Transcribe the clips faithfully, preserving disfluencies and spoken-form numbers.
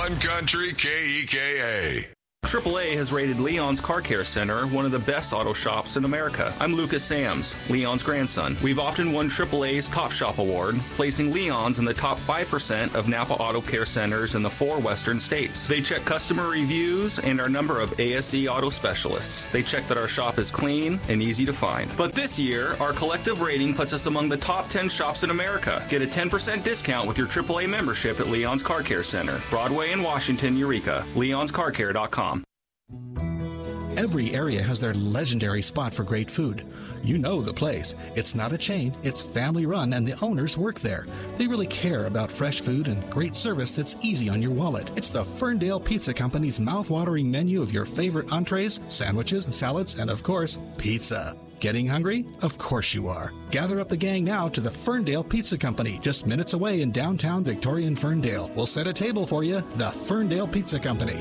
one Country K E K A. triple A has rated Leon's Car Care Center one of the best auto shops in America. I'm Lucas Sams, Leon's grandson. We've often won triple A's Top Shop Award, placing Leon's in the top five percent of Napa Auto Care Centers in the four western states. They check customer reviews and our number of A S E auto specialists. They check that our shop is clean and easy to find. But this year, our collective rating puts us among the top ten shops in America. Get a ten percent discount with your triple A membership at Leon's Car Care Center, Broadway in Washington, Eureka. leons car care dot com. Every area has their legendary spot for great food. You know the place. It's not a chain, it's family run, and the owners work there. They really care about fresh food and great service that's easy on your wallet. It's the Ferndale Pizza Company's mouth-watering menu of your favorite entrees, sandwiches, salads, and of course, pizza. Getting hungry? Of course you are. Gather up the gang now to the Ferndale Pizza Company, just minutes away in downtown Victorian Ferndale. We'll set a table for you. The Ferndale Pizza Company.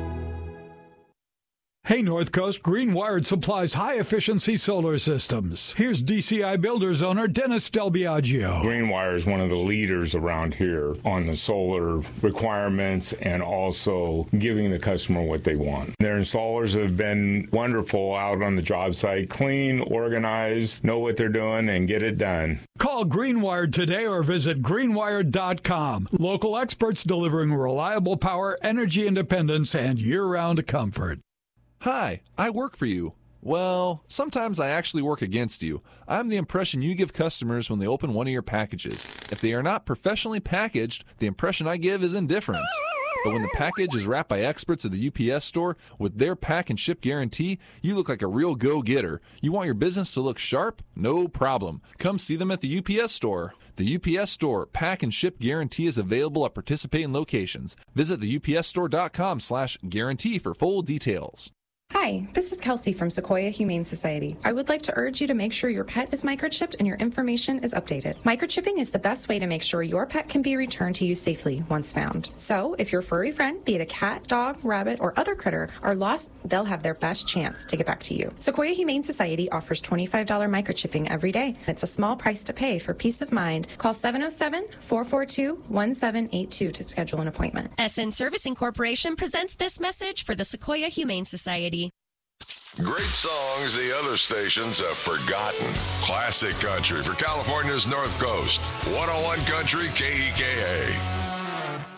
Hey North Coast, Greenwired supplies high-efficiency solar systems. Here's D C I Builders owner Dennis Del Biagio. Greenwire is one of the leaders around here on the solar requirements and also giving the customer what they want. Their installers have been wonderful out on the job site, clean, organized, know what they're doing, and get it done. Call Greenwired today or visit greenwired dot com. Local experts delivering reliable power, energy independence, and year-round comfort. Hi, I work for you. Well, sometimes I actually work against you. I'm the impression you give customers when they open one of your packages. If they are not professionally packaged, the impression I give is indifference. But when the package is wrapped by experts at the U P S store with their pack and ship guarantee, you look like a real go-getter. You want your business to look sharp? No problem. Come see them at the U P S store. The U P S Store pack and ship guarantee is available at participating locations. Visit the U P S store dot com slash guarantee for full details. Hi, this is Kelsey from Sequoia Humane Society. I would like to urge you to make sure your pet is microchipped and your information is updated. Microchipping is the best way to make sure your pet can be returned to you safely once found. So, if your furry friend, be it a cat, dog, rabbit, or other critter, are lost, they'll have their best chance to get back to you. Sequoia Humane Society offers twenty-five dollars microchipping every day. It's a small price to pay for peace of mind. Call seven oh seven, four four two, one seven eight two to schedule an appointment. S N Servicing Corporation presents this message for the Sequoia Humane Society. Great songs the other stations have forgotten. Classic country for California's North Coast. one oh one Country K E K A.